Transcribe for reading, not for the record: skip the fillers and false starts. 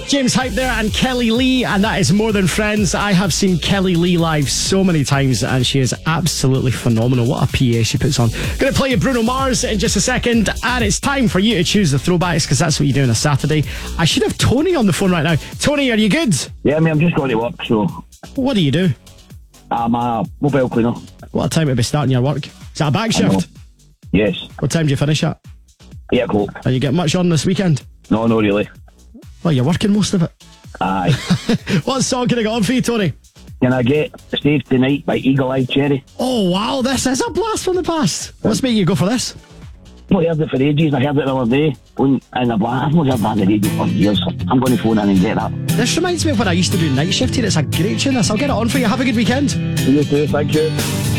James Hype there and Kelly Lee, and that is More Than Friends. I have seen Kelly Lee live so many times and she is absolutely phenomenal. What a PA she puts on. Going to play you Bruno Mars in just a second, and it's time for you to choose the throwbacks because that's what you do on a Saturday. I should have Tony on the phone right now. Tony, are you good? Yeah, I'm just going to work, so... What do you do? I'm a mobile cleaner. What time to be starting your work? Is that a back shift? Yes. What time do you finish at? 8 o'clock. Are you getting much on this weekend? No, not really. Well, you're working most of it. Aye. What song can I get on for you, Tony? Can I get Save Tonight by Eagle Eye Cherry? Oh, wow, this is a blast from the past. What's making you go for this? I've not heard it for ages. I heard it the other day. And I'm like, I've not heard that on the radio for years. I'm going to phone in and get that. This reminds me of when I used to do night shift here. It's a great tune, this. I'll get it on for you. Have a good weekend. You too, thank you.